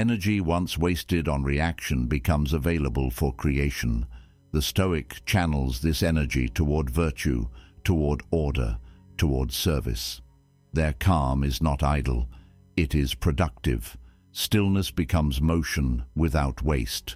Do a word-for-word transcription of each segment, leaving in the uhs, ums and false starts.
Energy once wasted on reaction becomes available for creation. The Stoic channels this energy toward virtue, toward order, toward service. Their calm is not idle, it is productive. Stillness becomes motion without waste.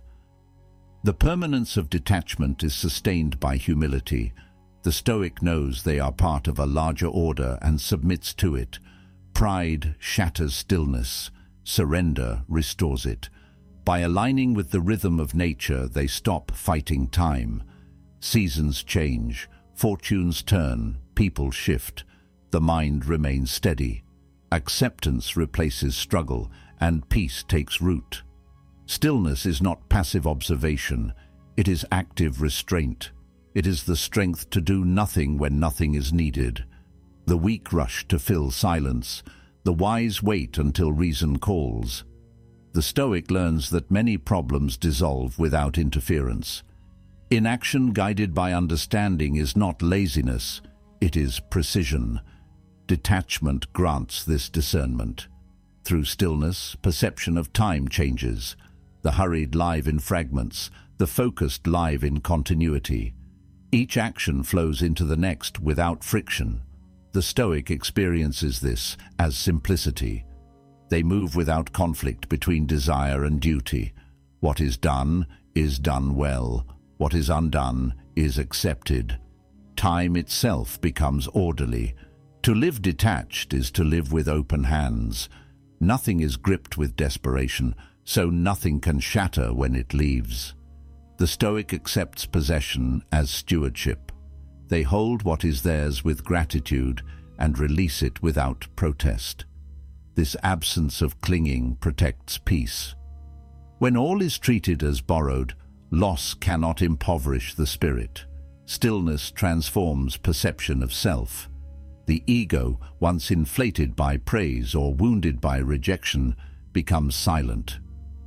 The permanence of detachment is sustained by humility. The Stoic knows they are part of a larger order and submits to it. Pride shatters stillness, surrender restores it. By aligning with the rhythm of nature, they stop fighting time. Seasons change, fortunes turn, people shift. The mind remains steady. Acceptance replaces struggle, and peace takes root. Stillness is not passive observation, it is active restraint. It is the strength to do nothing when nothing is needed. The weak rush to fill silence, the wise wait until reason calls. The Stoic learns that many problems dissolve without interference. Inaction guided by understanding is not laziness, it is precision. Detachment grants this discernment. Through stillness, perception of time changes. The hurried live in fragments, the focused live in continuity. Each action flows into the next without friction. The Stoic experiences this as simplicity. They move without conflict between desire and duty. What is done is done well. What is undone is accepted. Time itself becomes orderly. To live detached is to live with open hands. Nothing is gripped with desperation, so nothing can shatter when it leaves. The Stoic accepts possession as stewardship. They hold what is theirs with gratitude and release it without protest. This absence of clinging protects peace. When all is treated as borrowed, loss cannot impoverish the spirit. Stillness transforms perception of self. The ego, once inflated by praise or wounded by rejection, becomes silent.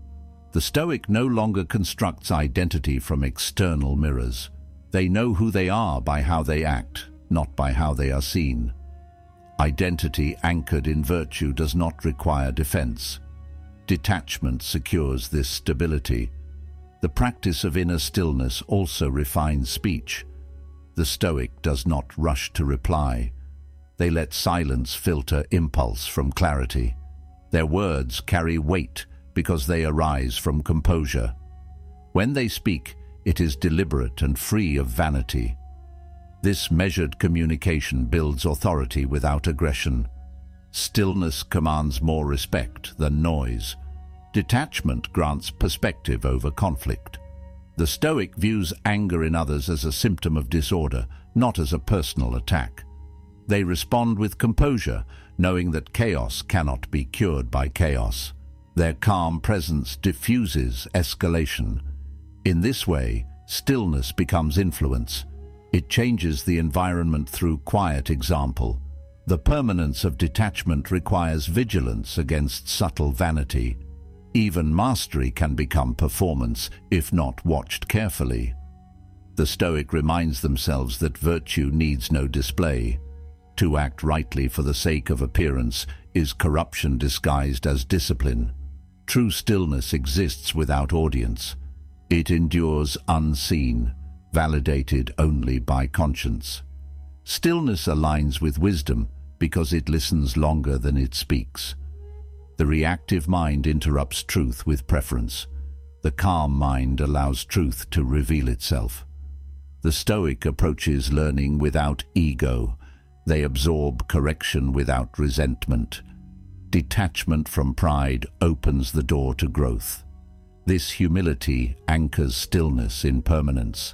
The Stoic no longer constructs identity from external mirrors. They know who they are by how they act, not by how they are seen. Identity anchored in virtue does not require defense. Detachment secures this stability. The practice of inner stillness also refines speech. The Stoic does not rush to reply. They let silence filter impulse from clarity. Their words carry weight because they arise from composure. When they speak, it is deliberate and free of vanity. This measured communication builds authority without aggression. Stillness commands more respect than noise. Detachment grants perspective over conflict. The Stoic views anger in others as a symptom of disorder, not as a personal attack. They respond with composure, knowing that chaos cannot be cured by chaos. Their calm presence diffuses escalation. In this way, stillness becomes influence. It changes the environment through quiet example. The permanence of detachment requires vigilance against subtle vanity. Even mastery can become performance if not watched carefully. The Stoic reminds themselves that virtue needs no display. To act rightly for the sake of appearance is corruption disguised as discipline. True stillness exists without audience. It endures unseen, validated only by conscience. Stillness aligns with wisdom because it listens longer than it speaks. The reactive mind interrupts truth with preference. The calm mind allows truth to reveal itself. The Stoic approaches learning without ego. They absorb correction without resentment. Detachment from pride opens the door to growth. This humility anchors stillness in permanence.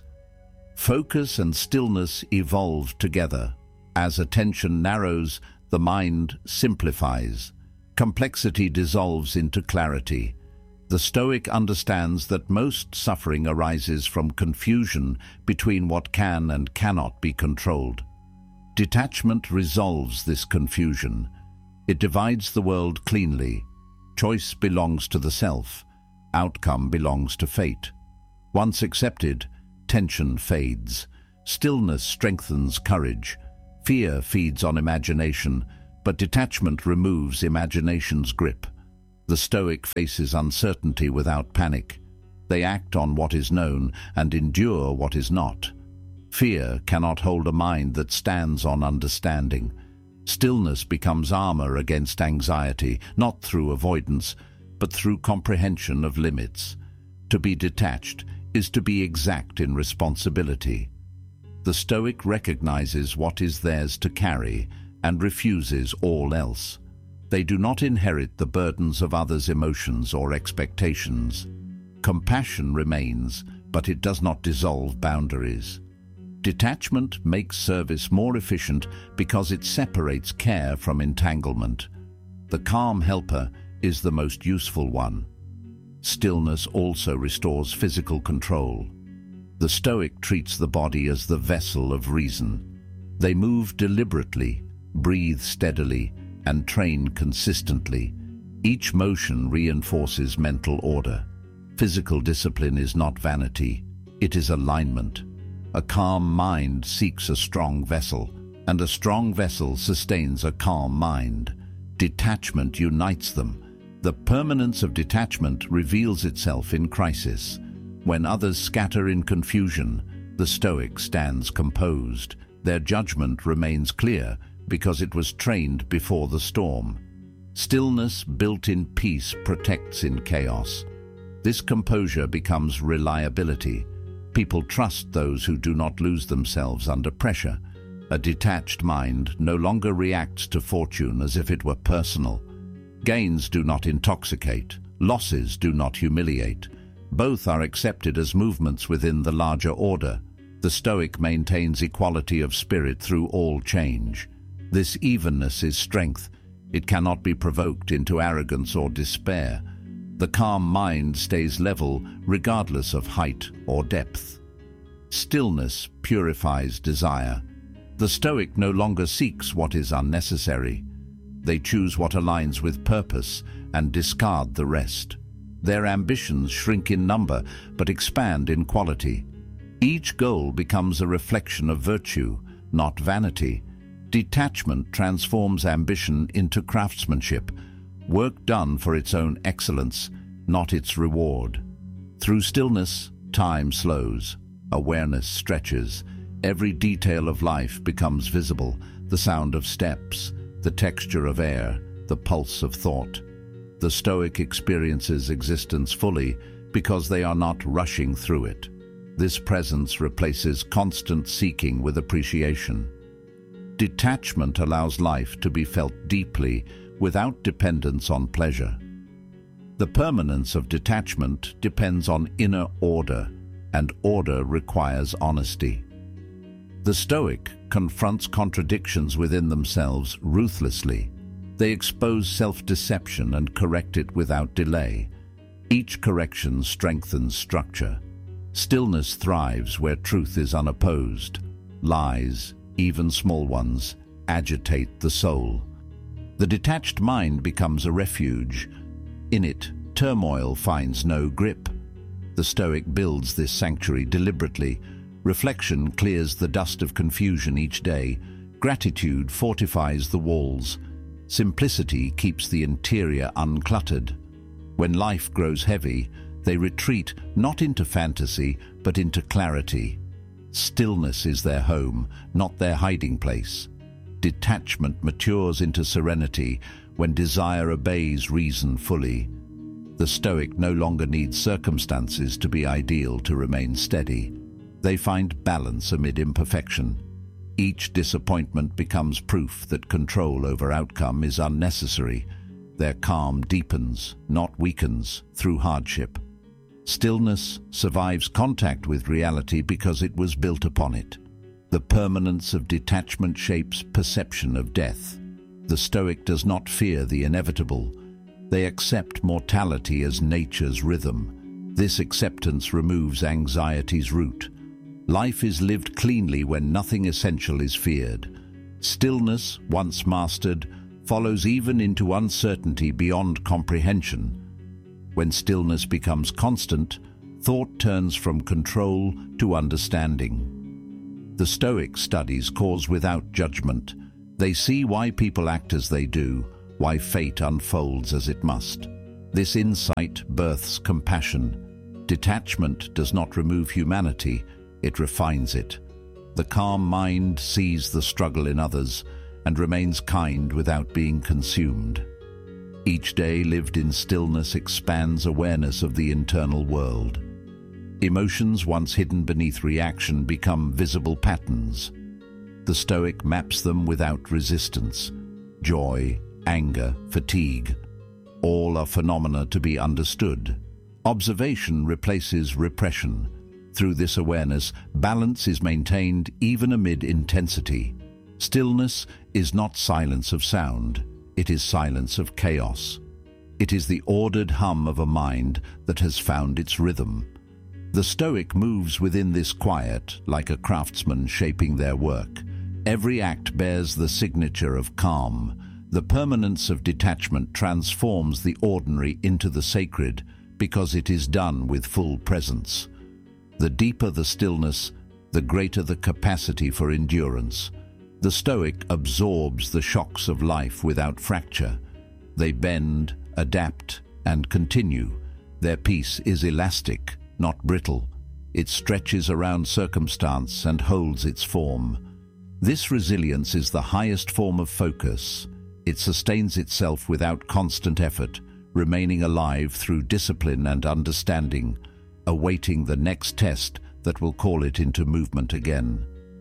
Focus and stillness evolve together. As attention narrows, the mind simplifies. Complexity dissolves into clarity. The Stoic understands that most suffering arises from confusion between what can and cannot be controlled. Detachment resolves this confusion. It divides the world cleanly. Choice belongs to the self. Outcome belongs to fate. Once accepted, tension fades. Stillness strengthens courage. Fear feeds on imagination, but detachment removes imagination's grip. The Stoic faces uncertainty without panic. They act on what is known and endure what is not. Fear cannot hold a mind that stands on understanding. Stillness becomes armor against anxiety, not through avoidance, but through comprehension of limits. To be detached is to be exact in responsibility. The Stoic recognizes what is theirs to carry and refuses all else. They do not inherit the burdens of others' emotions or expectations. Compassion remains, but it does not dissolve boundaries. Detachment makes service more efficient because it separates care from entanglement. The calm helper is the most useful one. Stillness also restores physical control. The Stoic treats the body as the vessel of reason. They move deliberately, breathe steadily, and train consistently. Each motion reinforces mental order. Physical discipline is not vanity, it is alignment. A calm mind seeks a strong vessel, and a strong vessel sustains a calm mind. Detachment unites them. The permanence of detachment reveals itself in crisis. When others scatter in confusion, the Stoic stands composed. Their judgment remains clear because it was trained before the storm. Stillness built in peace protects in chaos. This composure becomes reliability. People trust those who do not lose themselves under pressure. A detached mind no longer reacts to fortune as if it were personal. Gains do not intoxicate, losses do not humiliate. Both are accepted as movements within the larger order. The Stoic maintains equality of spirit through all change. This evenness is strength. It cannot be provoked into arrogance or despair. The calm mind stays level regardless of height or depth. Stillness purifies desire. The Stoic no longer seeks what is unnecessary. They choose what aligns with purpose and discard the rest. Their ambitions shrink in number but expand in quality. Each goal becomes a reflection of virtue, not vanity. Detachment transforms ambition into craftsmanship, work done for its own excellence, not its reward. Through stillness, time slows, awareness stretches, every detail of life becomes visible, the sound of steps, the texture of air, the pulse of thought. The Stoic experiences existence fully because they are not rushing through it. This presence replaces constant seeking with appreciation. Detachment allows life to be felt deeply without dependence on pleasure. The permanence of detachment depends on inner order, and order requires honesty. The Stoic confronts contradictions within themselves ruthlessly. They expose self-deception and correct it without delay. Each correction strengthens structure. Stillness thrives where truth is unopposed. Lies, even small ones, agitate the soul. The detached mind becomes a refuge. In it, turmoil finds no grip. The Stoic builds this sanctuary deliberately. Reflection clears the dust of confusion each day. Gratitude fortifies the walls. Simplicity keeps the interior uncluttered. When life grows heavy, they retreat not into fantasy, but into clarity. Stillness is their home, not their hiding place. Detachment matures into serenity when desire obeys reason fully. The Stoic no longer needs circumstances to be ideal to remain steady. They find balance amid imperfection. Each disappointment becomes proof that control over outcome is unnecessary. Their calm deepens, not weakens, through hardship. Stillness survives contact with reality because it was built upon it. The permanence of detachment shapes perception of death. The Stoic does not fear the inevitable. They accept mortality as nature's rhythm. This acceptance removes anxiety's root. Life is lived cleanly when nothing essential is feared. Stillness, once mastered, follows even into uncertainty beyond comprehension. When stillness becomes constant, thought turns from control to understanding. The Stoic studies cause without judgment. They see why people act as they do, why fate unfolds as it must. This insight births compassion. Detachment does not remove humanity, it refines it. The calm mind sees the struggle in others and remains kind without being consumed. Each day lived in stillness expands awareness of the internal world. Emotions once hidden beneath reaction become visible patterns. The Stoic maps them without resistance. Joy, anger, fatigue, all are phenomena to be understood. Observation replaces repression. Through this awareness, balance is maintained even amid intensity. Stillness is not silence of sound, it is silence of chaos. It is the ordered hum of a mind that has found its rhythm. The Stoic moves within this quiet, like a craftsman shaping their work. Every act bears the signature of calm. The permanence of detachment transforms the ordinary into the sacred because it is done with full presence. The deeper the stillness, the greater the capacity for endurance. The Stoic absorbs the shocks of life without fracture. They bend, adapt, and continue. Their peace is elastic, not brittle. It stretches around circumstance and holds its form. This resilience is the highest form of focus. It sustains itself without constant effort, remaining alive through discipline and understanding, awaiting the next test that will call it into movement again.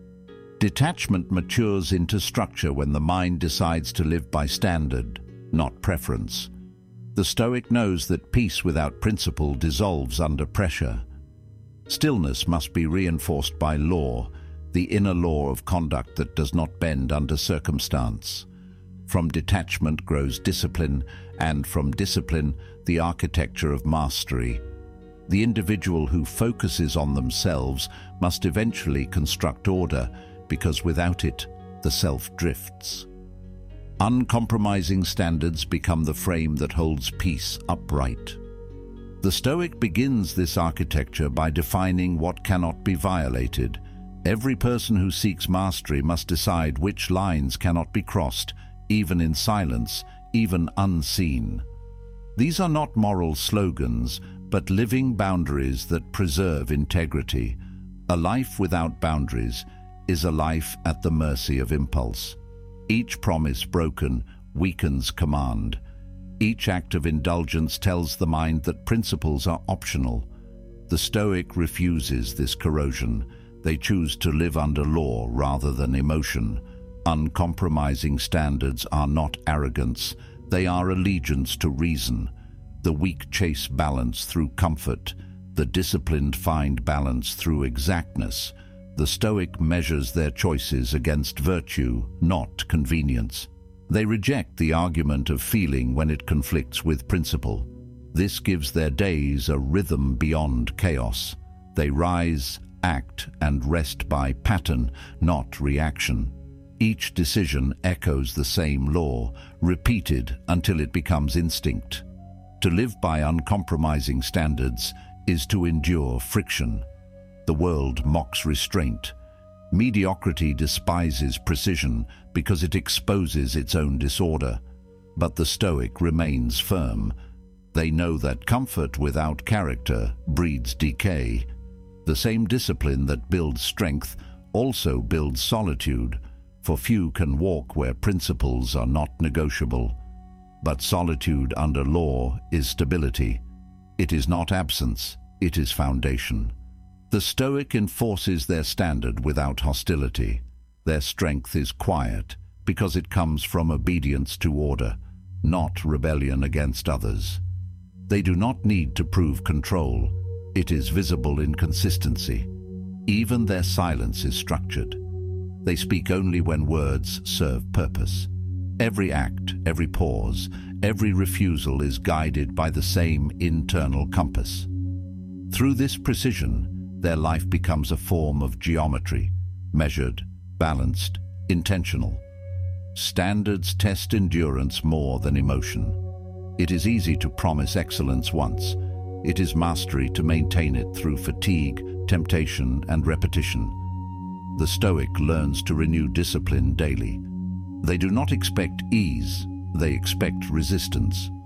Detachment matures into structure when the mind decides to live by standard, not preference. The Stoic knows that peace without principle dissolves under pressure. Stillness must be reinforced by law, the inner law of conduct that does not bend under circumstance. From detachment grows discipline, and from discipline, the architecture of mastery. The individual who focuses on themselves must eventually construct order, because without it, the self drifts. Uncompromising standards become the frame that holds peace upright. The Stoic begins this architecture by defining what cannot be violated. Every person who seeks mastery must decide which lines cannot be crossed, even in silence, even unseen. These are not moral slogans, but living boundaries that preserve integrity. A life without boundaries is a life at the mercy of impulse. Each promise broken weakens command. Each act of indulgence tells the mind that principles are optional. The Stoic refuses this corrosion. They choose to live under law rather than emotion. Uncompromising standards are not arrogance, they are allegiance to reason. The weak chase balance through comfort, the disciplined find balance through exactness. The Stoic measures their choices against virtue, not convenience. They reject the argument of feeling when it conflicts with principle. This gives their days a rhythm beyond chaos. They rise, act, and rest by pattern, not reaction. Each decision echoes the same law, repeated until it becomes instinct. To live by uncompromising standards is to endure friction. The world mocks restraint. Mediocrity despises precision because it exposes its own disorder. But the Stoic remains firm. They know that comfort without character breeds decay. The same discipline that builds strength also builds solitude. For few can walk where principles are not negotiable. But solitude under law is stability. It is not absence, it is foundation. The Stoic enforces their standard without hostility. Their strength is quiet because it comes from obedience to order, not rebellion against others. They do not need to prove control. It is visible in consistency. Even their silence is structured. They speak only when words serve purpose. Every act, every pause, every refusal is guided by the same internal compass. Through this precision, their life becomes a form of geometry, measured, balanced, intentional. Standards test endurance more than emotion. It is easy to promise excellence once. It is mastery to maintain it through fatigue, temptation, and repetition. The Stoic learns to renew discipline daily. They do not expect ease, they expect resistance.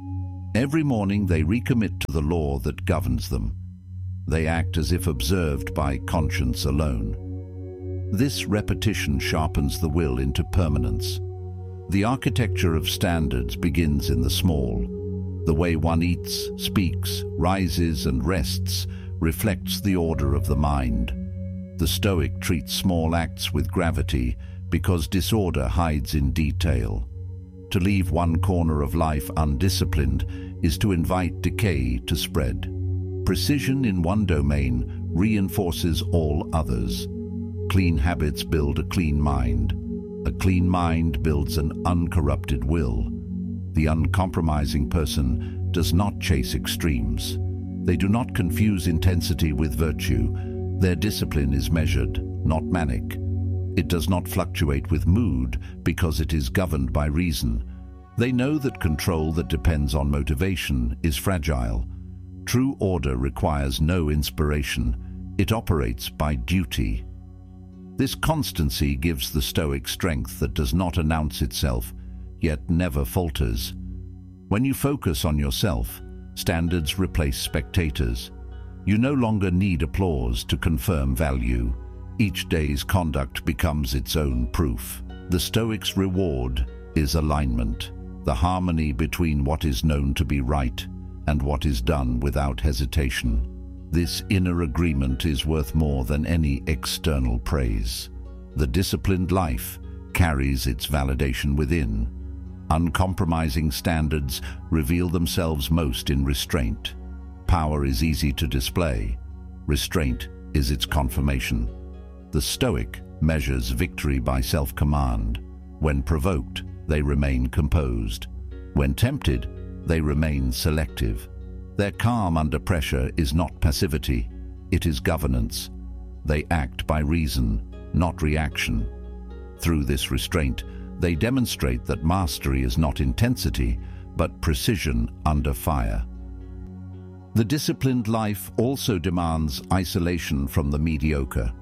Every morning they recommit to the law that governs them. They act as if observed by conscience alone. This repetition sharpens the will into permanence. The architecture of standards begins in the small. The way one eats, speaks, rises and rests reflects the order of the mind. The Stoic treats small acts with gravity because disorder hides in detail. To leave one corner of life undisciplined is to invite decay to spread. Precision in one domain reinforces all others. Clean habits build a clean mind. A clean mind builds an uncorrupted will. The uncompromising person does not chase extremes. They do not confuse intensity with virtue. Their discipline is measured, not manic. It does not fluctuate with mood because it is governed by reason. They know that control that depends on motivation is fragile. True order requires no inspiration. It operates by duty. This constancy gives the Stoic strength that does not announce itself, yet never falters. When you focus on yourself, standards replace spectators. You no longer need applause to confirm value. Each day's conduct becomes its own proof. The Stoic's reward is alignment, the harmony between what is known to be right and what is done without hesitation. This inner agreement is worth more than any external praise. The disciplined life carries its validation within. Uncompromising standards reveal themselves most in restraint. Power is easy to display. Restraint is its confirmation. The Stoic measures victory by self-command. When provoked, they remain composed. When tempted, they remain selective. Their calm under pressure is not passivity, it is governance. They act by reason, not reaction. Through this restraint, they demonstrate that mastery is not intensity, but precision under fire. The disciplined life also demands isolation from the mediocre.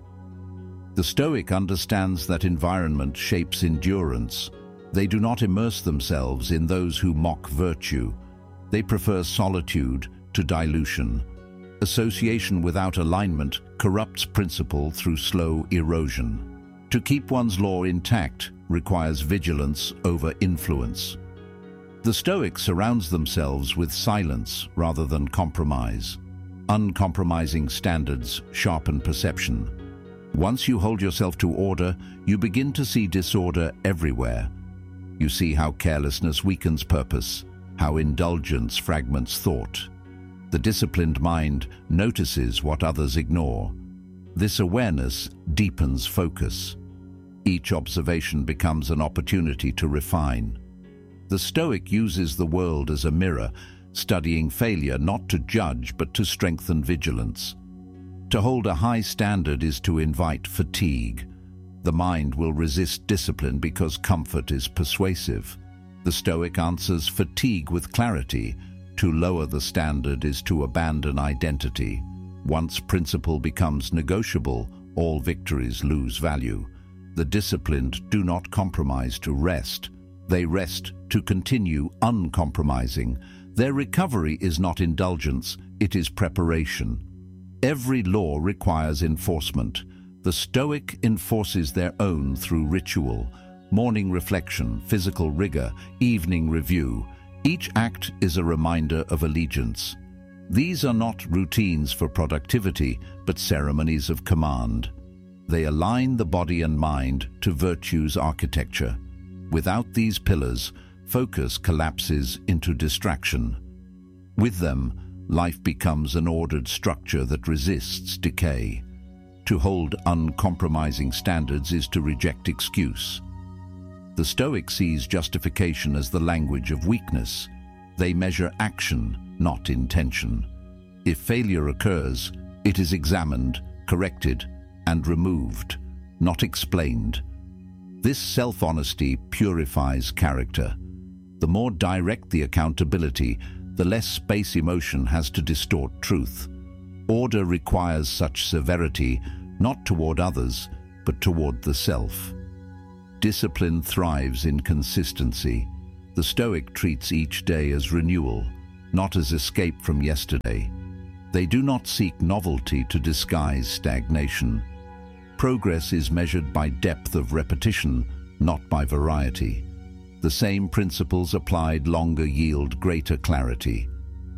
The Stoic understands that environment shapes endurance. They do not immerse themselves in those who mock virtue. They prefer solitude to dilution. Association without alignment corrupts principle through slow erosion. To keep one's law intact requires vigilance over influence. The Stoic surrounds themselves with silence rather than compromise. Uncompromising standards sharpen perception. Once you hold yourself to order, you begin to see disorder everywhere. You see how carelessness weakens purpose, how indulgence fragments thought. The disciplined mind notices what others ignore. This awareness deepens focus. Each observation becomes an opportunity to refine. The Stoic uses the world as a mirror, studying failure not to judge but to strengthen vigilance. To hold a high standard is to invite fatigue. The mind will resist discipline because comfort is persuasive. The Stoic answers fatigue with clarity. To lower the standard is to abandon identity. Once principle becomes negotiable, all victories lose value. The disciplined do not compromise to rest. They rest to continue uncompromising. Their recovery is not indulgence, it is preparation. Every law requires enforcement. The Stoic enforces their own through ritual, morning reflection, physical rigor, evening review. Each act is a reminder of allegiance. These are not routines for productivity, but ceremonies of command. They align the body and mind to virtue's architecture. Without these pillars, focus collapses into distraction. With them, life becomes an ordered structure that resists decay. To hold uncompromising standards is to reject excuse. The Stoic sees justification as the language of weakness. They measure action, not intention. If failure occurs, it is examined, corrected, and removed, not explained. This self-honesty purifies character. The more direct the accountability, the less space emotion has to distort truth. Order requires such severity, not toward others, but toward the self. Discipline thrives in consistency. The Stoic treats each day as renewal. not as escape from yesterday. They do not seek novelty to disguise stagnation. Progress is measured by depth of repetition, not by variety. The same principles applied longer yield greater clarity.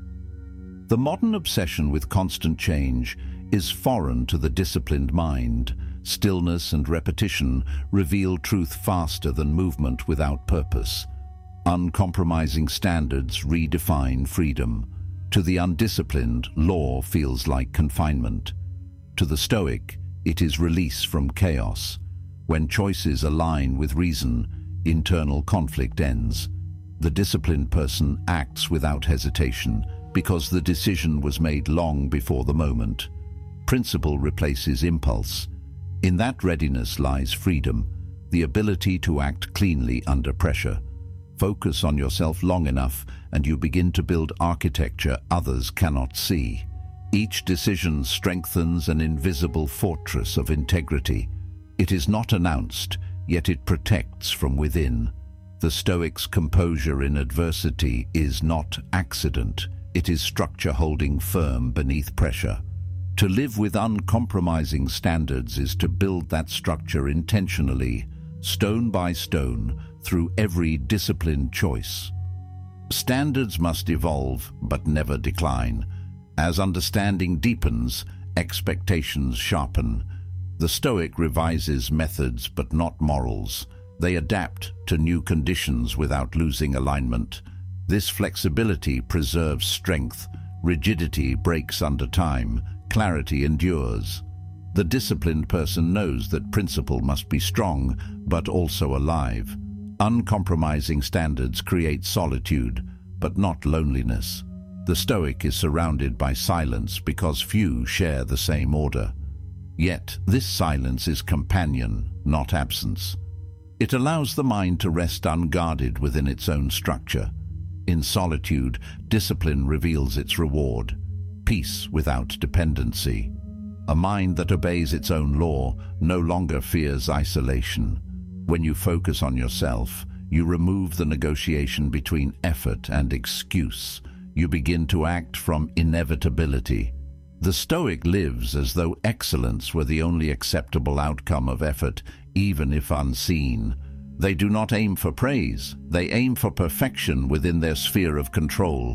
The modern obsession with constant change is foreign to the disciplined mind. Stillness and repetition reveal truth faster than movement without purpose. Uncompromising standards redefine freedom. To the undisciplined, law feels like confinement. To the Stoic, it is release from chaos. When choices align with reason, internal conflict ends. The disciplined person acts without hesitation because the decision was made long before the moment. Principle replaces impulse. In that readiness lies freedom, the ability to act cleanly under pressure. Focus on yourself long enough and you begin to build architecture others cannot see. Each decision strengthens an invisible fortress of integrity. It is not announced, yet it protects from within. The Stoic's composure in adversity is not accident. It is structure holding firm beneath pressure. To live with uncompromising standards is to build that structure intentionally, stone by stone, through every disciplined choice. Standards must evolve, but never decline. As understanding deepens, expectations sharpen. The Stoic revises methods but not morals. They adapt to new conditions without losing alignment. This flexibility preserves strength. Rigidity breaks under time. Clarity endures. The disciplined person knows that principle must be strong, but also alive. Uncompromising standards create solitude, but not loneliness. The Stoic is surrounded by silence because few share the same order. Yet, this silence is companion, not absence. It allows the mind to rest unguarded within its own structure. In solitude, discipline reveals its reward. Peace without dependency. A mind that obeys its own law no longer fears isolation. When you focus on yourself, you remove the negotiation between effort and excuse. You begin to act from inevitability. The Stoic lives as though excellence were the only acceptable outcome of effort, even if unseen. They do not aim for praise. They aim for perfection within their sphere of control.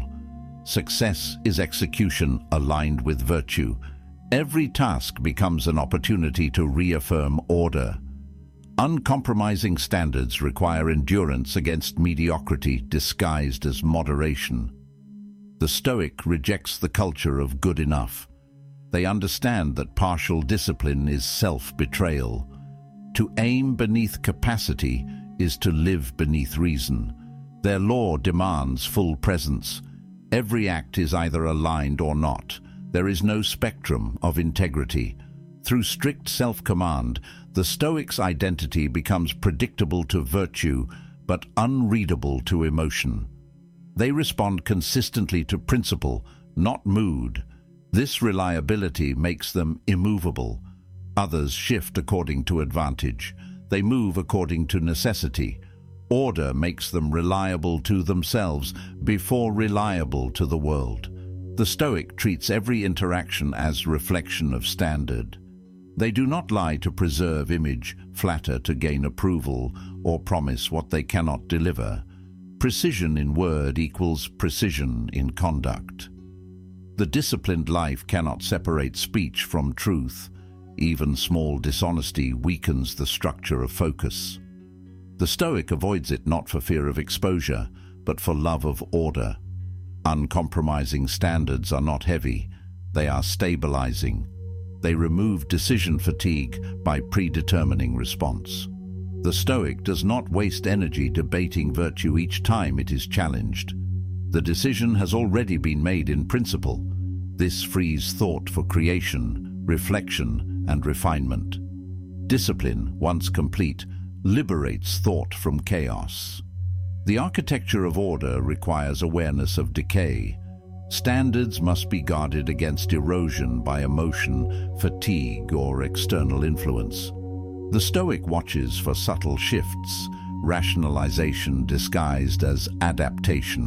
Success is execution aligned with virtue. Every task becomes an opportunity to reaffirm order. Uncompromising standards require endurance against mediocrity disguised as moderation. The Stoic rejects the culture of good enough. They understand that partial discipline is self-betrayal. To aim beneath capacity is to live beneath reason. Their law demands full presence. Every act is either aligned or not. There is no spectrum of integrity. Through strict self-command, the Stoic's identity becomes predictable to virtue, but unreadable to emotion. They respond consistently to principle, not mood. This reliability makes them immovable. Others shift according to advantage. They move according to necessity. Order makes them reliable to themselves before reliable to the world. The Stoic treats every interaction as reflection of standard. They do not lie to preserve image, flatter to gain approval, or promise what they cannot deliver. Precision in word equals precision in conduct. The disciplined life cannot separate speech from truth. Even small dishonesty weakens the structure of focus. The Stoic avoids it not for fear of exposure, but for love of order. Uncompromising standards are not heavy, they are stabilizing. They remove decision fatigue by predetermining response. The Stoic does not waste energy debating virtue each time it is challenged. The decision has already been made in principle. This frees thought for creation, reflection, and refinement. Discipline, once complete, liberates thought from chaos. The architecture of order requires awareness of decay. Standards must be guarded against erosion by emotion, fatigue, or external influence. The Stoic watches for subtle shifts, rationalization disguised as adaptation,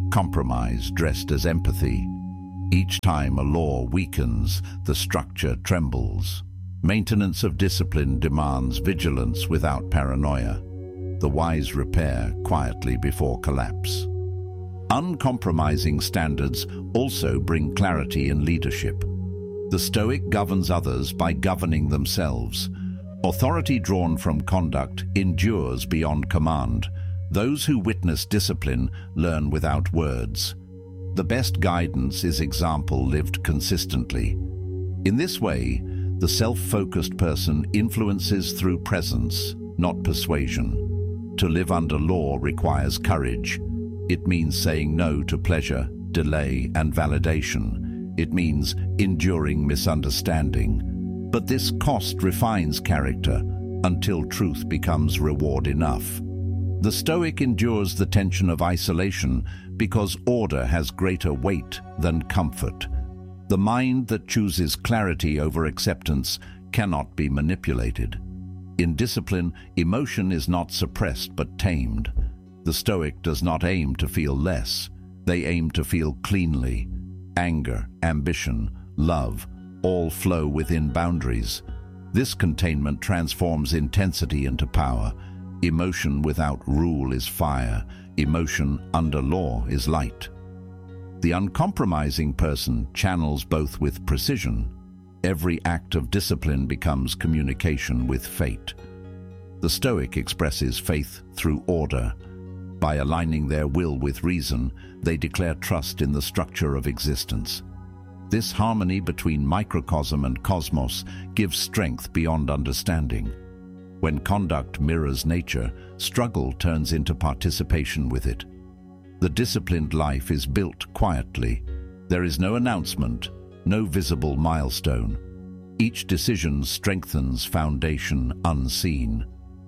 compromise dressed as empathy. Each time a law weakens, the structure trembles. Maintenance of discipline demands vigilance without paranoia. The wise repair quietly before collapse. Uncompromising standards also bring clarity in leadership. The Stoic governs others by governing themselves. Authority drawn from conduct endures beyond command. Those who witness discipline learn without words. The best guidance is example lived consistently. In this way, the self-focused person influences through presence, not persuasion. To live under law requires courage. It means saying no to pleasure, delay, and validation. It means enduring misunderstanding. But this cost refines character until truth becomes reward enough. The Stoic endures the tension of isolation because order has greater weight than comfort. The mind that chooses clarity over acceptance cannot be manipulated. In discipline, emotion is not suppressed but tamed. The Stoic does not aim to feel less. They aim to feel cleanly. Anger, ambition, love, all flow within boundaries. This containment transforms intensity into power. Emotion without rule is fire. Emotion under law is light. The uncompromising person channels both with precision. Every act of discipline becomes communication with fate. The Stoic expresses faith through order. By aligning their will with reason, they declare trust in the structure of existence. This harmony between microcosm and cosmos gives strength beyond understanding. When conduct mirrors nature, struggle turns into participation with it. The disciplined life is built quietly. There is no announcement, no visible milestone. Each decision strengthens foundation unseen.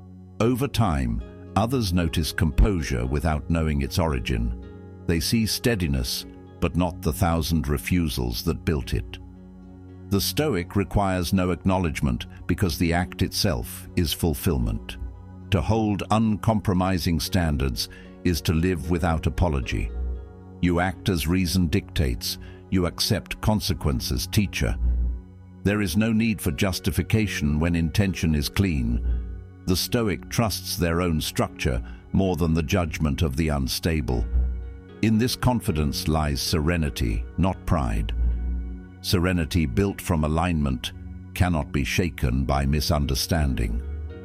Over time, others notice composure without knowing its origin. They see steadiness, but not the thousand refusals that built it. The Stoic requires no acknowledgement because the act itself is fulfillment. To hold uncompromising standards is to live without apology. You act as reason dictates. You accept consequences, teacher. There is no need for justification when intention is clean. The Stoic trusts their own structure more than the judgment of the unstable. In this confidence lies serenity, not pride. Serenity built from alignment cannot be shaken by misunderstanding.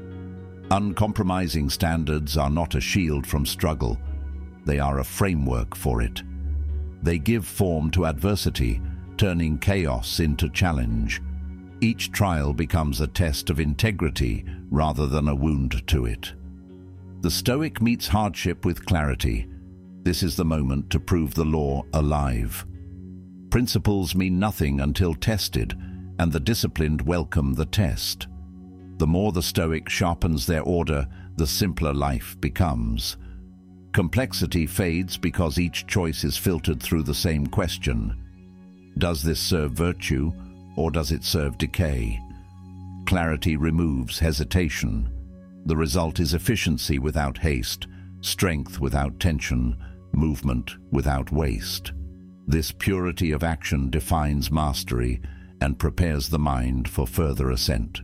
Uncompromising standards are not a shield from struggle. They are a framework for it. They give form to adversity, turning chaos into challenge. Each trial becomes a test of integrity rather than a wound to it. The Stoic meets hardship with clarity. This is the moment to prove the law alive. Principles mean nothing until tested, and the disciplined welcome the test. The more the Stoic sharpens their order, the simpler life becomes. Complexity fades because each choice is filtered through the same question. Does this serve virtue, or does it serve decay? Clarity removes hesitation. The result is efficiency without haste, strength without tension, movement without waste. This purity of action defines mastery and prepares the mind for further ascent.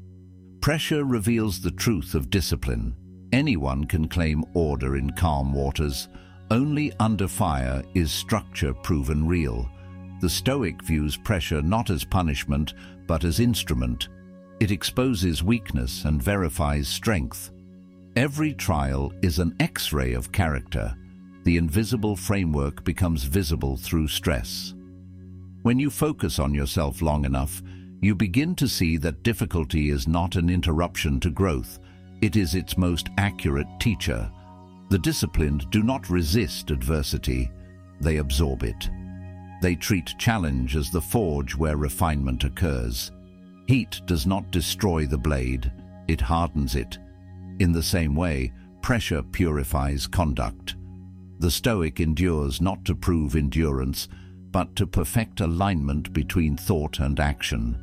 Pressure reveals the truth of discipline. Anyone can claim order in calm waters. Only under fire is structure proven real. The Stoic views pressure not as punishment, but as instrument. It exposes weakness and verifies strength. Every trial is an X-ray of character. The invisible framework becomes visible through stress. When you focus on yourself long enough, you begin to see that difficulty is not an interruption to growth. It is its most accurate teacher. The disciplined do not resist adversity. They absorb it. They treat challenge as the forge where refinement occurs. Heat does not destroy the blade, it hardens it. In the same way, pressure purifies conduct. The Stoic endures not to prove endurance, but to perfect alignment between thought and action.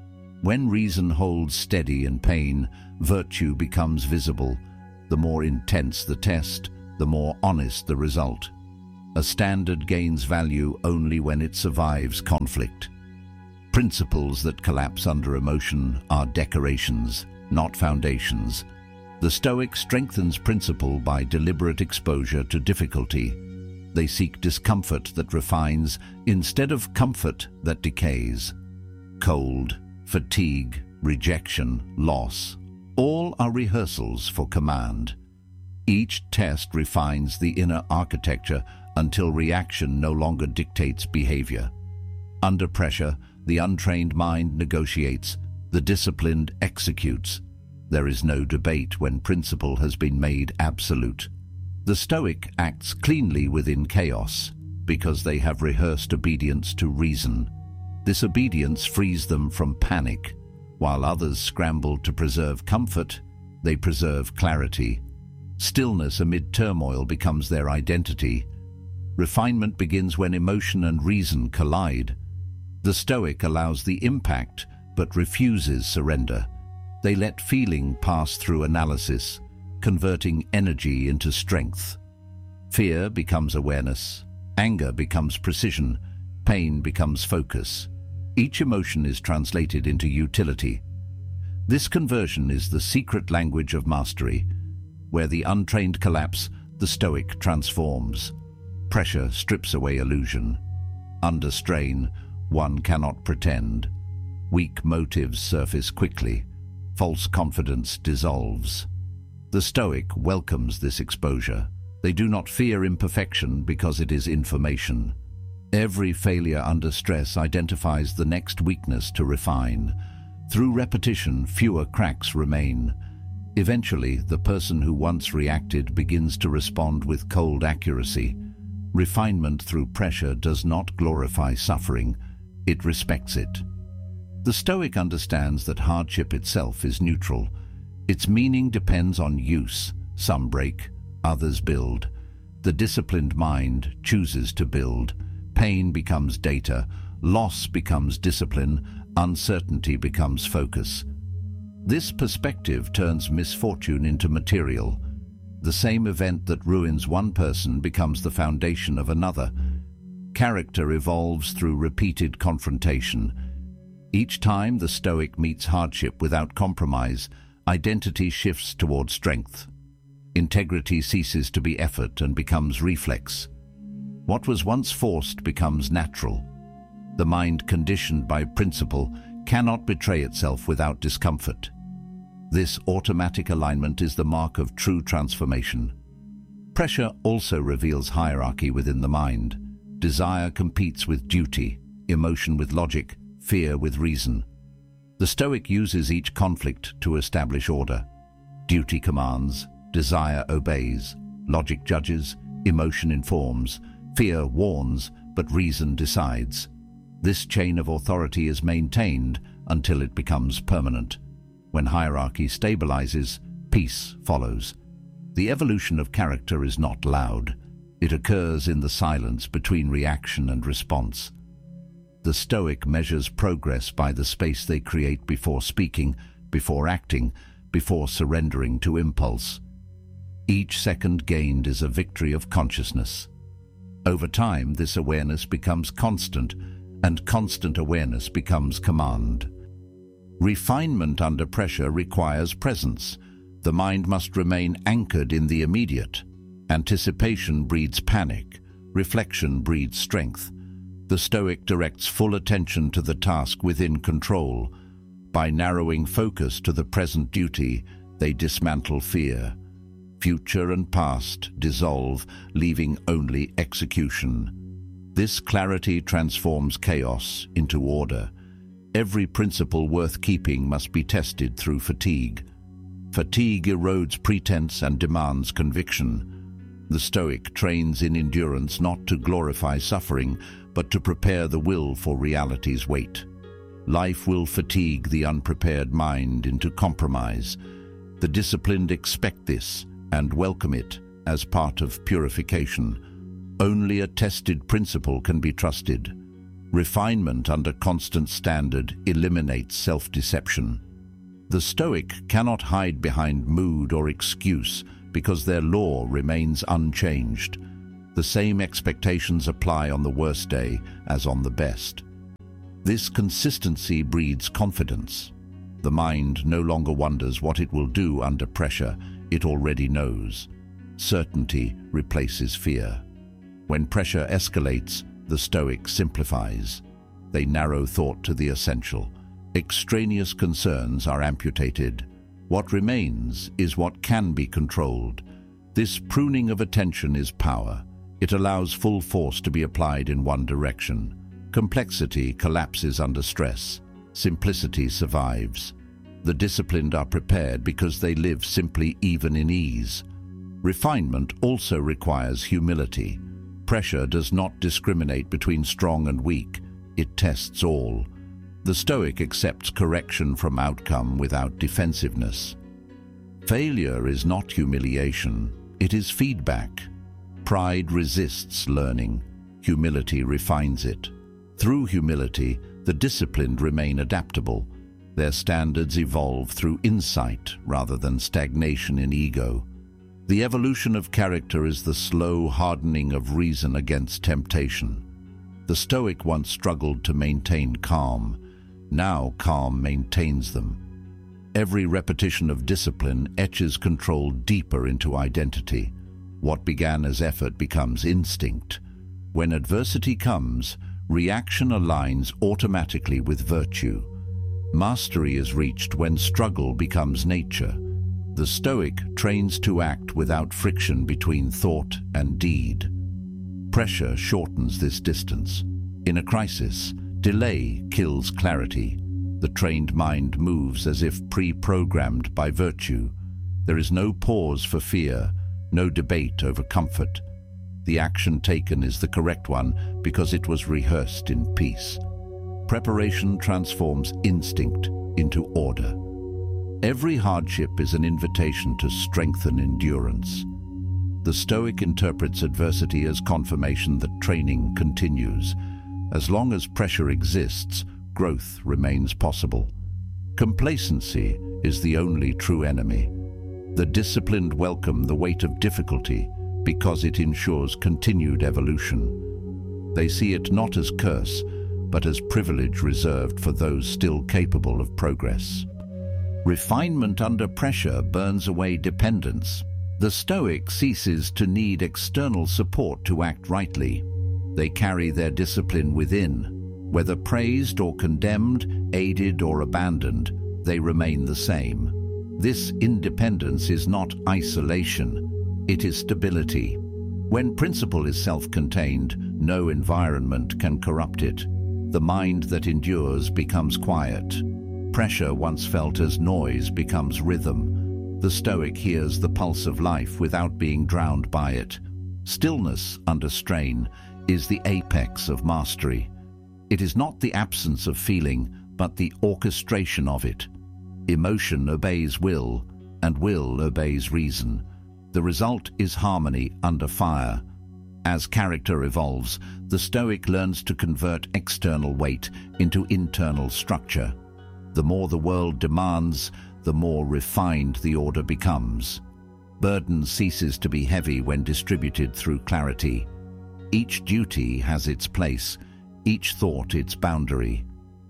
When reason holds steady in pain, virtue becomes visible. The more intense the test, the more honest the result. A standard gains value only when it survives conflict. Principles that collapse under emotion are decorations, not foundations. The Stoic strengthens principle by deliberate exposure to difficulty. They seek discomfort that refines instead of comfort that decays. Cold, fatigue, rejection, loss, all are rehearsals for command. Each test refines the inner architecture until reaction no longer dictates behavior. Under pressure, the untrained mind negotiates, the disciplined executes. There is no debate when principle has been made absolute. The Stoic acts cleanly within chaos because they have rehearsed obedience to reason. This obedience frees them from panic. While others scramble to preserve comfort, they preserve clarity. Stillness amid turmoil becomes their identity. Refinement begins when emotion and reason collide. The Stoic allows the impact but refuses surrender. They let feeling pass through analysis, converting energy into strength. Fear becomes awareness, anger becomes precision, pain becomes focus. Each emotion is translated into utility. This conversion is the secret language of mastery. Where the untrained collapse, the Stoic transforms. Pressure strips away illusion. Under strain, one cannot pretend. Weak motives surface quickly. False confidence dissolves. The Stoic welcomes this exposure. They do not fear imperfection because it is information. Every failure under stress identifies the next weakness to refine. Through repetition, fewer cracks remain. Eventually, the person who once reacted begins to respond with cold accuracy. Refinement through pressure does not glorify suffering, it respects it. The Stoic understands that hardship itself is neutral. Its meaning depends on use. Some break, others build. The disciplined mind chooses to build. Pain becomes data, loss becomes discipline, uncertainty becomes focus. This perspective turns misfortune into material. The same event that ruins one person becomes the foundation of another. Character evolves through repeated confrontation. Each time the Stoic meets hardship without compromise, identity shifts toward strength. Integrity ceases to be effort and becomes reflex. What was once forced becomes natural. The mind conditioned by principle cannot betray itself without discomfort. This automatic alignment is the mark of true transformation. Pressure also reveals hierarchy within the mind. Desire competes with duty, emotion with logic, fear with reason. The Stoic uses each conflict to establish order. Duty commands, desire obeys, logic judges, emotion informs, fear warns, but reason decides. This chain of authority is maintained until it becomes permanent. When hierarchy stabilizes, peace follows. The evolution of character is not loud. It occurs in the silence between reaction and response. The Stoic measures progress by the space they create before speaking, before acting, before surrendering to impulse. Each second gained is a victory of consciousness. Over time, this awareness becomes constant, and constant awareness becomes command. Refinement under pressure requires presence. The mind must remain anchored in the immediate. Anticipation breeds panic. Reflection breeds strength. The Stoic directs full attention to the task within control. By narrowing focus to the present duty, they dismantle fear. Future and past dissolve, leaving only execution. This clarity transforms chaos into order. Every principle worth keeping must be tested through fatigue. Fatigue erodes pretense and demands conviction. The Stoic trains in endurance not to glorify suffering, but to prepare the will for reality's weight. Life will fatigue the unprepared mind into compromise. The disciplined expect this and welcome it as part of purification. Only a tested principle can be trusted. Refinement under constant standard eliminates self-deception. The Stoic cannot hide behind mood or excuse because their law remains unchanged. The same expectations apply on the worst day as on the best. This consistency breeds confidence. The mind no longer wonders what it will do under pressure. It already knows. Certainty replaces fear. When pressure escalates, the Stoic simplifies. They narrow thought to the essential. Extraneous concerns are amputated. What remains is what can be controlled. This pruning of attention is power. It allows full force to be applied in one direction. Complexity collapses under stress. Simplicity survives. The disciplined are prepared because they live simply even in ease. Refinement also requires humility. Pressure does not discriminate between strong and weak. It tests all. The Stoic accepts correction from outcome without defensiveness. Failure is not humiliation. It is feedback. Pride resists learning. Humility refines it. Through humility, the disciplined remain adaptable. Their standards evolve through insight rather than stagnation in ego. The evolution of character is the slow hardening of reason against temptation. The Stoic once struggled to maintain calm. Now calm maintains them. Every repetition of discipline etches control deeper into identity. What began as effort becomes instinct. When adversity comes, reaction aligns automatically with virtue. Mastery is reached when struggle becomes nature. The Stoic trains to act without friction between thought and deed. Pressure shortens this distance. In a crisis, delay kills clarity. The trained mind moves as if pre-programmed by virtue. There is no pause for fear, no debate over comfort. The action taken is the correct one because it was rehearsed in peace. Preparation transforms instinct into order. Every hardship is an invitation to strengthen endurance. The Stoic interprets adversity as confirmation that training continues. As long as pressure exists, growth remains possible. Complacency is the only true enemy. The disciplined welcome the weight of difficulty because it ensures continued evolution. They see it not as curse, but as privilege reserved for those still capable of progress. Refinement under pressure burns away dependence. The Stoic ceases to need external support to act rightly. They carry their discipline within. Whether praised or condemned, aided or abandoned, they remain the same. This independence is not isolation, it is stability. When principle is self-contained, no environment can corrupt it. The mind that endures becomes quiet. Pressure once felt as noise becomes rhythm. The Stoic hears the pulse of life without being drowned by it. Stillness under strain is the apex of mastery. It is not the absence of feeling, but the orchestration of it. Emotion obeys will, and will obeys reason. The result is harmony under fire. As character evolves, the Stoic learns to convert external weight into internal structure. The more the world demands, the more refined the order becomes. Burden ceases to be heavy when distributed through clarity. Each duty has its place, each thought its boundary.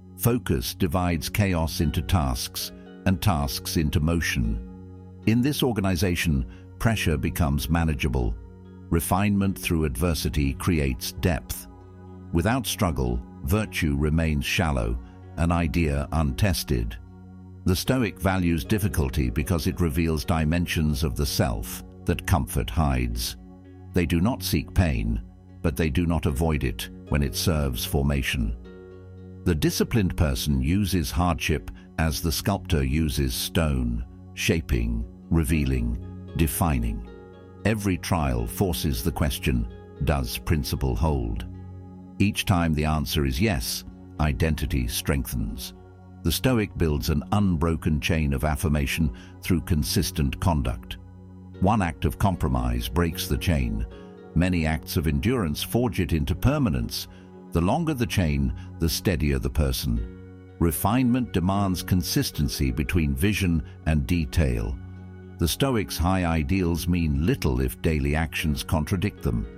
Focus divides chaos into tasks, and tasks into motion. In this organization, pressure becomes manageable. Refinement through adversity creates depth. Without struggle, virtue remains shallow, an idea untested. The Stoic values difficulty because it reveals dimensions of the self that comfort hides. They do not seek pain, but they do not avoid it when it serves formation. The disciplined person uses hardship as the sculptor uses stone, shaping, revealing, defining. Every trial forces the question, does principle hold? Each time the answer is yes, identity strengthens. The Stoic builds an unbroken chain of affirmation through consistent conduct. One act of compromise breaks the chain. Many acts of endurance forge it into permanence. The longer the chain, the steadier the person. Refinement demands consistency between vision and detail. The Stoics' high ideals mean little if daily actions contradict them.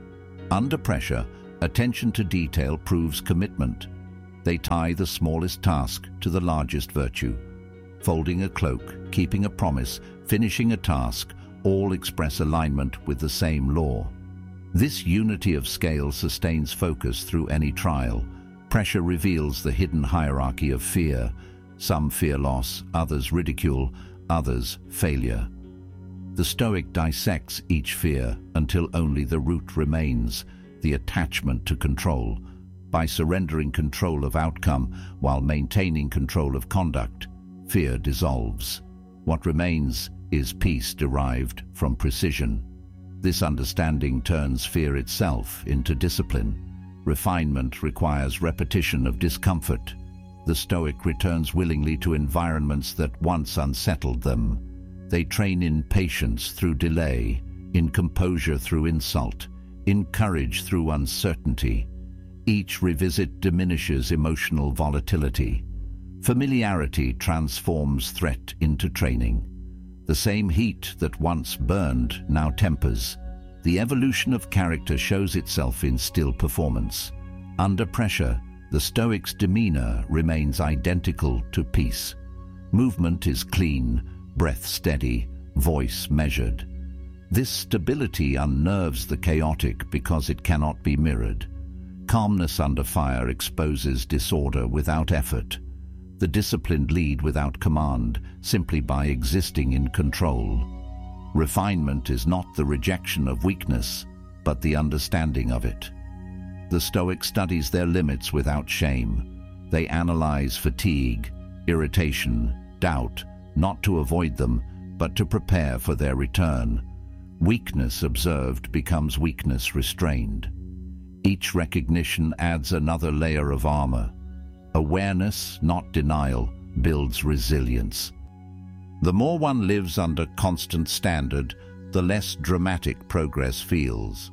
Under pressure, attention to detail proves commitment. They tie the smallest task to the largest virtue. Folding a cloak, keeping a promise, finishing a task, all express alignment with the same law. This unity of scale sustains focus through any trial. Pressure reveals the hidden hierarchy of fear. Some fear loss, others ridicule, others failure. The Stoic dissects each fear until only the root remains, the attachment to control. By surrendering control of outcome while maintaining control of conduct, fear dissolves. What remains is peace derived from precision. This understanding turns fear itself into discipline. Refinement requires repetition of discomfort. The Stoic returns willingly to environments that once unsettled them. They train in patience through delay, in composure through insult, in courage through uncertainty. Each revisit diminishes emotional volatility. Familiarity transforms threat into training. The same heat that once burned now tempers. The evolution of character shows itself in still performance. Under pressure, the Stoic's demeanor remains identical to peace. Movement is clean, breath steady, voice measured. This stability unnerves the chaotic because it cannot be mirrored. Calmness under fire exposes disorder without effort. The disciplined lead without command, simply by existing in control. Refinement is not the rejection of weakness, but the understanding of it. The Stoic studies their limits without shame. They analyze fatigue, irritation, doubt, not to avoid them, but to prepare for their return. Weakness observed becomes weakness restrained. Each recognition adds another layer of armor. Awareness, not denial, builds resilience. The more one lives under constant standard, the less dramatic progress feels.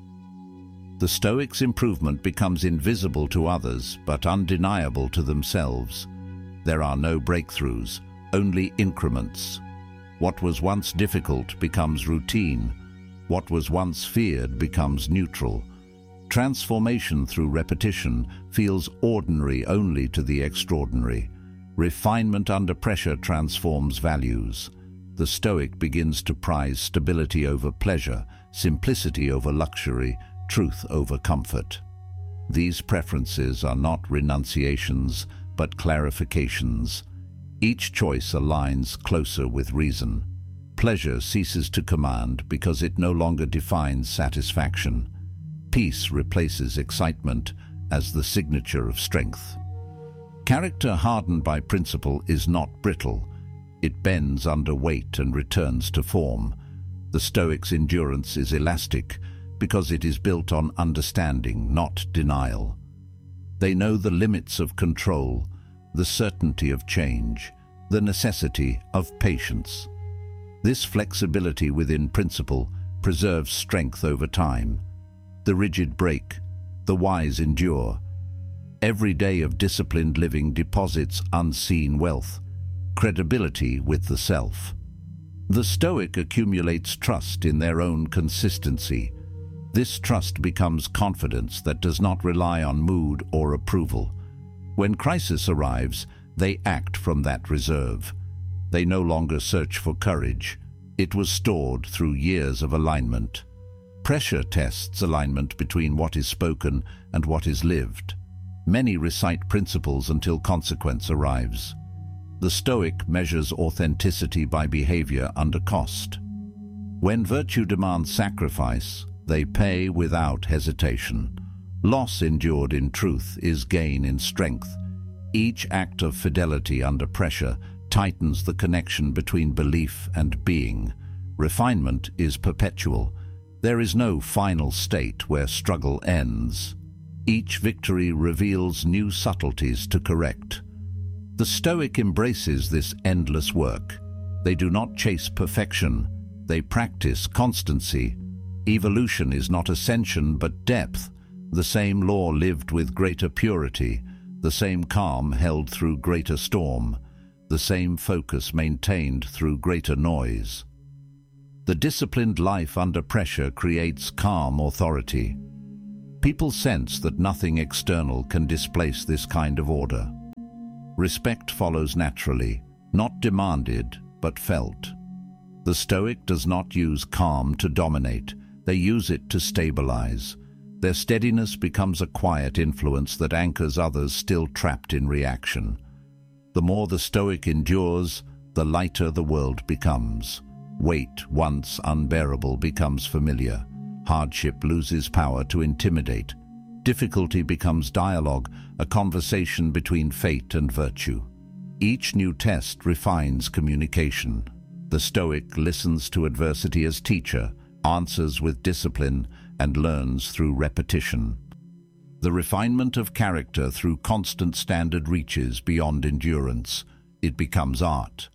The Stoics' improvement becomes invisible to others, but undeniable to themselves. There are no breakthroughs, only increments. What was once difficult becomes routine. What was once feared becomes neutral. Transformation through repetition feels ordinary only to the extraordinary. Refinement under pressure transforms values. The Stoic begins to prize stability over pleasure, simplicity over luxury, truth over comfort. These preferences are not renunciations, but clarifications. Each choice aligns closer with reason. Pleasure ceases to command because it no longer defines satisfaction. Peace replaces excitement as the signature of strength. Character hardened by principle is not brittle. It bends under weight and returns to form. The Stoic's endurance is elastic because it is built on understanding, not denial. They know the limits of control, the certainty of change, the necessity of patience. This flexibility within principle preserves strength over time. The rigid break, the wise endure. Every day of disciplined living deposits unseen wealth, credibility with the self. The Stoic accumulates trust in their own consistency. This trust becomes confidence that does not rely on mood or approval. When crisis arrives, they act from that reserve. They no longer search for courage. It was stored through years of alignment. Pressure tests alignment between what is spoken and what is lived. Many recite principles until consequence arrives. The Stoic measures authenticity by behavior under cost. When virtue demands sacrifice, they pay without hesitation. Loss endured in truth is gain in strength. Each act of fidelity under pressure tightens the connection between belief and being. Refinement is perpetual. There is no final state where struggle ends. Each victory reveals new subtleties to correct. The Stoic embraces this endless work. They do not chase perfection. They practice constancy. Evolution is not ascension but depth. The same law lived with greater purity. The same calm held through greater storm. The same focus maintained through greater noise. The disciplined life under pressure creates calm authority. People sense that nothing external can displace this kind of order. Respect follows naturally, not demanded, but felt. The Stoic does not use calm to dominate, they use it to stabilize. Their steadiness becomes a quiet influence that anchors others still trapped in reaction. The more the Stoic endures, the lighter the world becomes. Weight, once unbearable, becomes familiar. Hardship loses power to intimidate. Difficulty becomes dialogue, a conversation between fate and virtue. Each new test refines communication. The Stoic listens to adversity as teacher, answers with discipline, and learns through repetition. The refinement of character through constant standard reaches beyond endurance. It becomes art.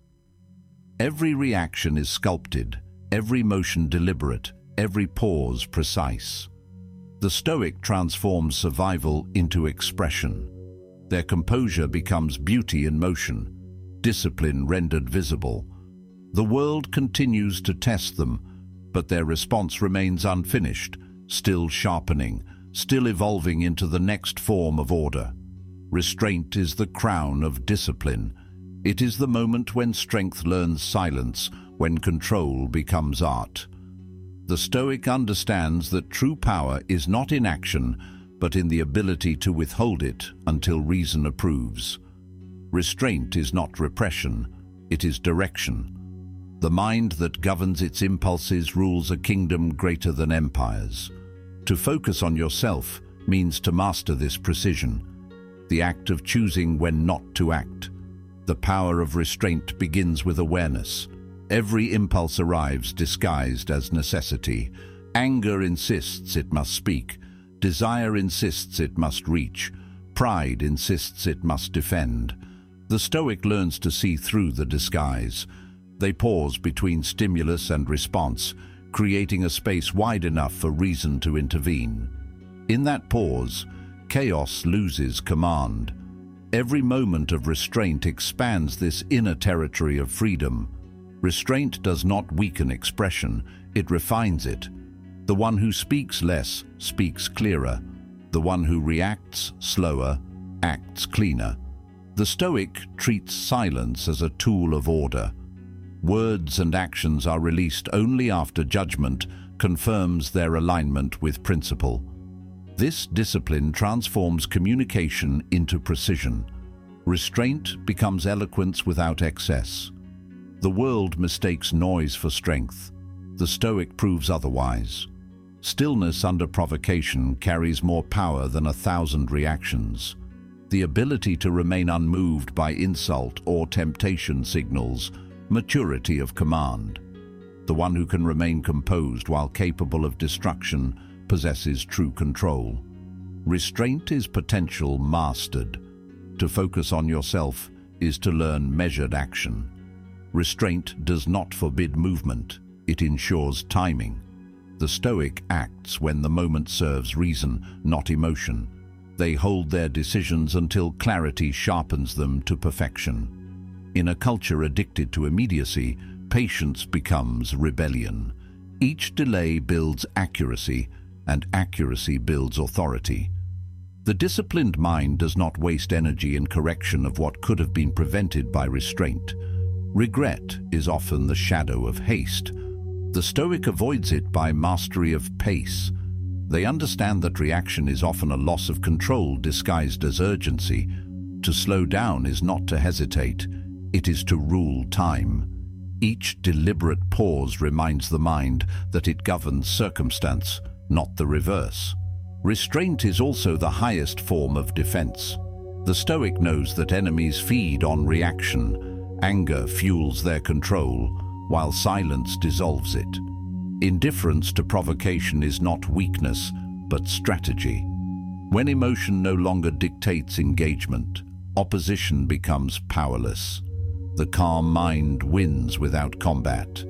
Every reaction is sculpted, every motion deliberate, every pause precise. The Stoic transforms survival into expression. Their composure becomes beauty in motion, discipline rendered visible. The world continues to test them, but their response remains unfinished, still sharpening, still evolving into the next form of order. Restraint is the crown of discipline. It is the moment when strength learns silence, when control becomes art. The Stoic understands that true power is not in action, but in the ability to withhold it until reason approves. Restraint is not repression, it is direction. The mind that governs its impulses rules a kingdom greater than empires. To focus on yourself means to master this precision, the act of choosing when not to act. The power of restraint begins with awareness. Every impulse arrives disguised as necessity. Anger insists it must speak. Desire insists it must reach. Pride insists it must defend. The Stoic learns to see through the disguise. They pause between stimulus and response, creating a space wide enough for reason to intervene. In that pause, chaos loses command. Every moment of restraint expands this inner territory of freedom. Restraint does not weaken expression, it refines it. The one who speaks less speaks clearer. The one who reacts slower acts cleaner. The Stoic treats silence as a tool of order. Words and actions are released only after judgment confirms their alignment with principle. This discipline transforms communication into precision. Restraint becomes eloquence without excess. The world mistakes noise for strength. The Stoic proves otherwise. Stillness under provocation carries more power than a thousand reactions. The ability to remain unmoved by insult or temptation signals maturity of command. The one who can remain composed while capable of destruction possesses true control. Restraint is potential mastered. To focus on yourself is to learn measured action. Restraint does not forbid movement, it ensures timing. The Stoic acts when the moment serves reason, not emotion. They hold their decisions until clarity sharpens them to perfection. In a culture addicted to immediacy, patience becomes rebellion. Each delay builds accuracy, and accuracy builds authority. The disciplined mind does not waste energy in correction of what could have been prevented by restraint. Regret is often the shadow of haste. The Stoic avoids it by mastery of pace. They understand that reaction is often a loss of control disguised as urgency. To slow down is not to hesitate, it is to rule time. Each deliberate pause reminds the mind that it governs circumstance, not the reverse. Restraint is also the highest form of defense. The Stoic knows that enemies feed on reaction. Anger fuels their control, while silence dissolves it. Indifference to provocation is not weakness, but strategy. When emotion no longer dictates engagement, opposition becomes powerless. The calm mind wins without combat.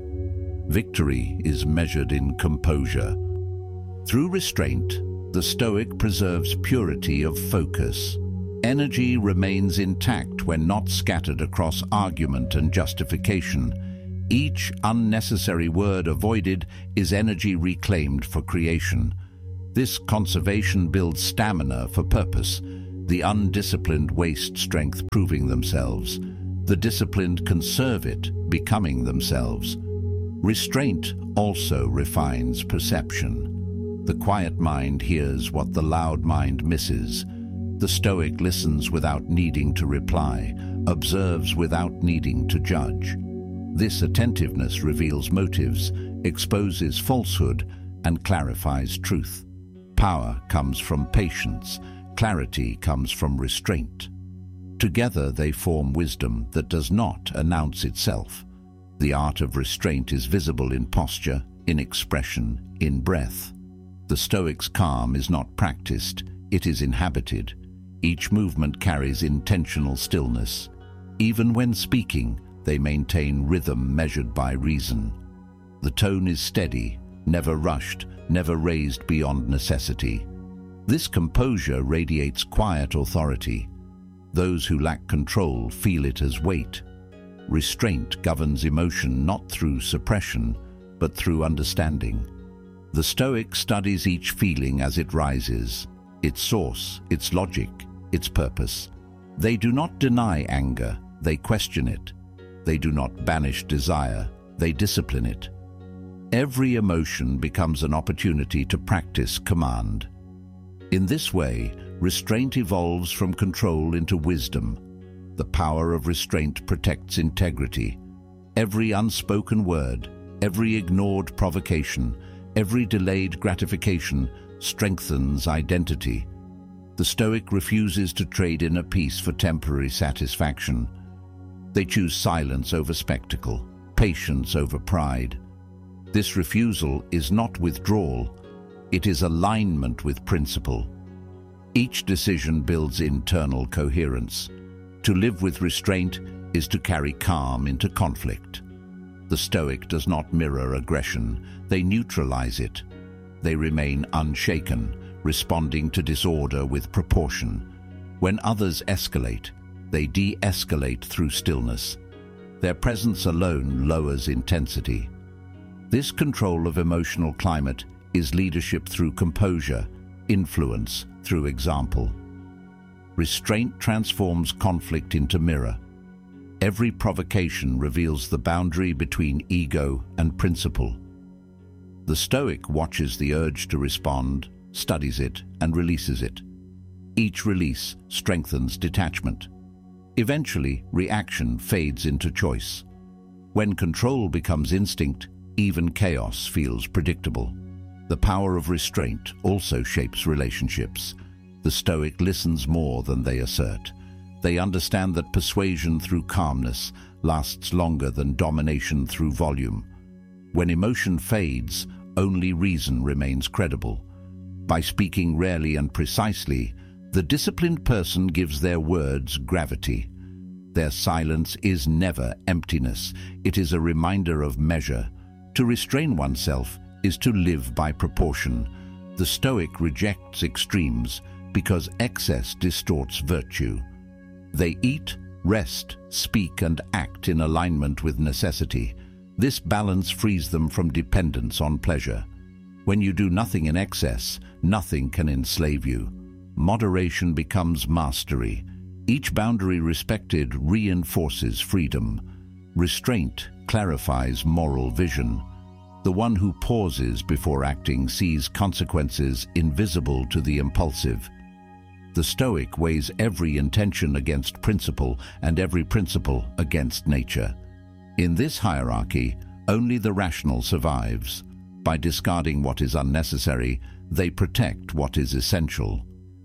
Victory is measured in composure. Through restraint, the Stoic preserves purity of focus. Energy remains intact when not scattered across argument and justification. Each unnecessary word avoided is energy reclaimed for creation. This conservation builds stamina for purpose. The undisciplined waste strength, proving themselves. The disciplined conserve it, becoming themselves. Restraint also refines perception. The quiet mind hears what the loud mind misses. The Stoic listens without needing to reply, observes without needing to judge. This attentiveness reveals motives, exposes falsehood, and clarifies truth. Power comes from patience. Clarity comes from restraint. Together they form wisdom that does not announce itself. The art of restraint is visible in posture, in expression, in breath. The Stoic's calm is not practiced, it is inhabited. Each movement carries intentional stillness. Even when speaking, they maintain rhythm measured by reason. The tone is steady, never rushed, never raised beyond necessity. This composure radiates quiet authority. Those who lack control feel it as weight. Restraint governs emotion not through suppression, but through understanding. The Stoic studies each feeling as it rises, its source, its logic, its purpose. They do not deny anger, they question it. They do not banish desire, they discipline it. Every emotion becomes an opportunity to practice command. In this way, restraint evolves from control into wisdom. The power of restraint protects integrity. Every unspoken word, every ignored provocation, every delayed gratification strengthens identity. The Stoic refuses to trade inner peace for temporary satisfaction. They choose silence over spectacle, patience over pride. This refusal is not withdrawal, it is alignment with principle. Each decision builds internal coherence. To live with restraint is to carry calm into conflict. The Stoic does not mirror aggression, they neutralize it. They remain unshaken, responding to disorder with proportion. When others escalate, they de-escalate through stillness. Their presence alone lowers intensity. This control of emotional climate is leadership through composure, influence through example. Restraint transforms conflict into mirror. Every provocation reveals the boundary between ego and principle. The Stoic watches the urge to respond, studies it, and releases it. Each release strengthens detachment. Eventually, reaction fades into choice. When control becomes instinct, even chaos feels predictable. The power of restraint also shapes relationships. The Stoic listens more than they assert. They understand that persuasion through calmness lasts longer than domination through volume. When emotion fades, only reason remains credible. By speaking rarely and precisely, the disciplined person gives their words gravity. Their silence is never emptiness. It is a reminder of measure. To restrain oneself is to live by proportion. The Stoic rejects extremes because excess distorts virtue. They eat, rest, speak, and act in alignment with necessity. This balance frees them from dependence on pleasure. When you do nothing in excess, nothing can enslave you. Moderation becomes mastery. Each boundary respected reinforces freedom. Restraint clarifies moral vision. The one who pauses before acting sees consequences invisible to the impulsive. The Stoic weighs every intention against principle and every principle against nature. In this hierarchy, only the rational survives. By discarding what is unnecessary, they protect what is essential.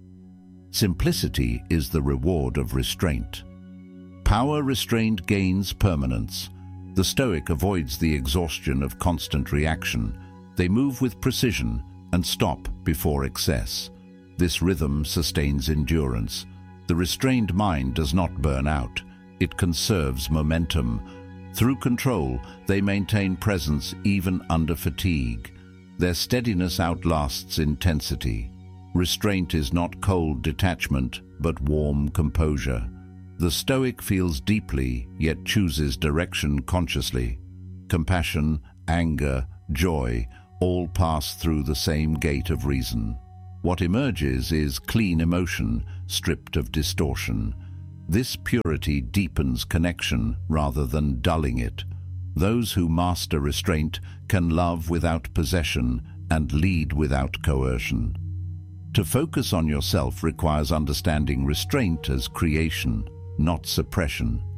Simplicity is the reward of restraint. Power restrained gains permanence. The Stoic avoids the exhaustion of constant reaction. They move with precision and stop before excess. This rhythm sustains endurance. The restrained mind does not burn out. It conserves momentum. Through control, they maintain presence even under fatigue. Their steadiness outlasts intensity. Restraint is not cold detachment, but warm composure. The Stoic feels deeply, yet chooses direction consciously. Compassion, anger, joy, all pass through the same gate of reason. What emerges is clean emotion, stripped of distortion. This purity deepens connection rather than dulling it. Those who master restraint can love without possession and lead without coercion. To focus on yourself requires understanding restraint as creation, not suppression.